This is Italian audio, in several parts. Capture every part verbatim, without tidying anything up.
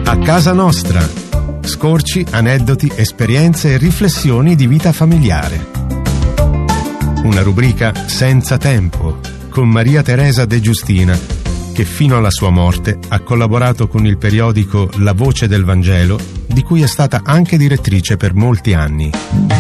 A casa nostra. Scorci, aneddoti, esperienze e riflessioni di vita familiare. Una rubrica senza tempo con Maria Teresa De Giustina, che fino alla sua morte ha collaborato con il periodico La Voce del Vangelo, di cui è stata anche direttrice per molti anni.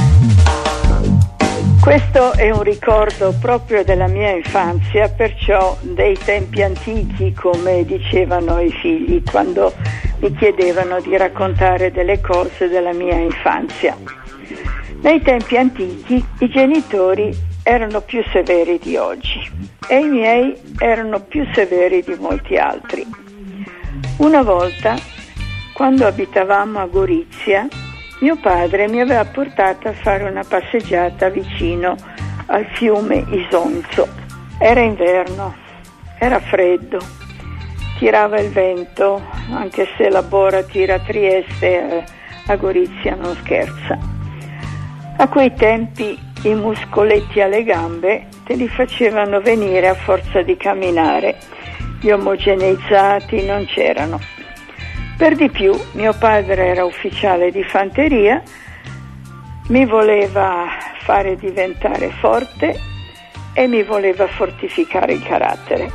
Questo è un ricordo proprio della mia infanzia, perciò dei tempi antichi, come dicevano i figli quando mi chiedevano di raccontare delle cose della mia infanzia. Nei tempi antichi i genitori erano più severi di oggi e i miei erano più severi di molti altri. Una volta, quando abitavamo a Gorizia, mio padre mi aveva portato a fare una passeggiata vicino al fiume Isonzo. Era inverno, era freddo, tirava il vento, anche se la Bora tira a Trieste, a Gorizia non scherza. A quei tempi i muscoletti alle gambe te li facevano venire a forza di camminare, gli omogeneizzati non c'erano. Per di più, mio padre era ufficiale di fanteria, mi voleva fare diventare forte e mi voleva fortificare il carattere.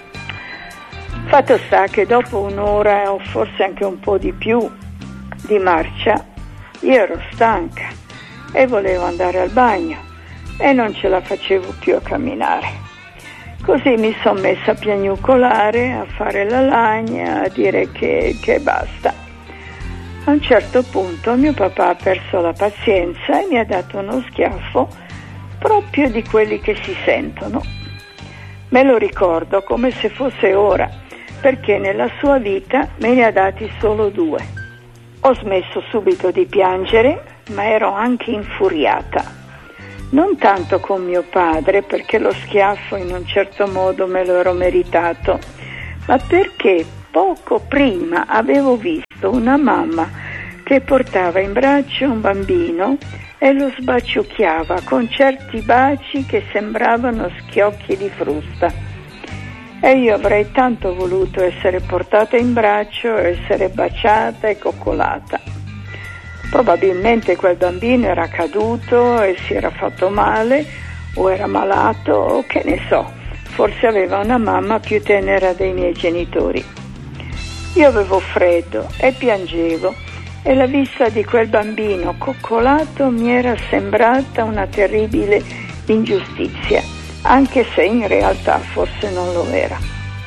Fatto sta che dopo un'ora o forse anche un po' di più di marcia, io ero stanca e volevo andare al bagno e non ce la facevo più a camminare. Così mi sono messa a piagnucolare, a fare la lagna, a dire che, che basta. A un certo punto mio papà ha perso la pazienza e mi ha dato uno schiaffo proprio di quelli che si sentono. Me lo ricordo come se fosse ora, perché nella sua vita me ne ha dati solo due. Ho smesso subito di piangere, ma ero anche infuriata. Non tanto con mio padre, perché lo schiaffo in un certo modo me lo ero meritato, ma perché poco prima avevo visto una mamma che portava in braccio un bambino e lo sbaciucchiava con certi baci che sembravano schiocchi di frusta. E io avrei tanto voluto essere portata in braccio, essere baciata e coccolata. Probabilmente quel bambino era caduto e si era fatto male, o era malato, o che ne so, forse aveva una mamma più tenera dei miei genitori. Io avevo freddo e piangevo, e la vista di quel bambino coccolato mi era sembrata una terribile ingiustizia, anche se in realtà forse non lo era.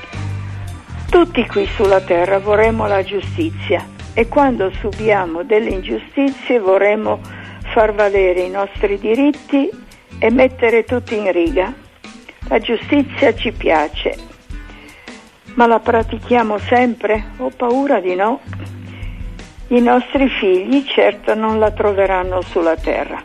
Tutti qui sulla terra vorremmo la giustizia, e quando subiamo delle ingiustizie vorremmo far valere i nostri diritti e mettere tutti in riga. La giustizia ci piace, ma la pratichiamo sempre? Ho paura di no. I nostri figli certo non la troveranno sulla terra.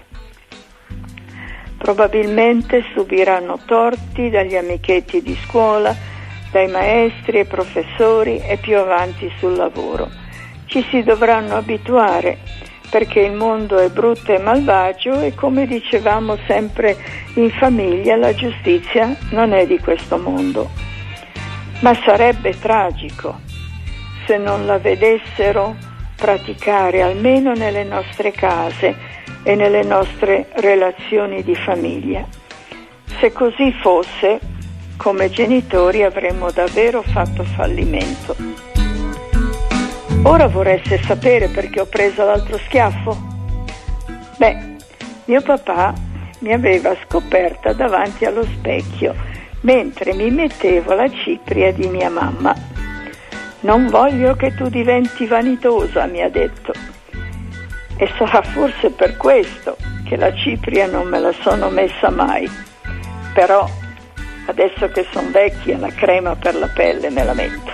Probabilmente subiranno torti dagli amichetti di scuola, dai maestri e professori e più avanti sul lavoro. Ci si dovranno abituare, perché il mondo è brutto e malvagio e, come dicevamo sempre in famiglia, la giustizia non è di questo mondo. Ma sarebbe tragico se non la vedessero praticare almeno nelle nostre case e nelle nostre relazioni di famiglia. Se così fosse, come genitori avremmo davvero fatto fallimento. Ora vorreste sapere perché ho preso l'altro schiaffo? Beh, mio papà mi aveva scoperta davanti allo specchio mentre mi mettevo la cipria di mia mamma. Non voglio che tu diventi vanitosa, mi ha detto. E sarà forse per questo che la cipria non me la sono messa mai. Però, adesso che sono vecchia, la crema per la pelle me la metto.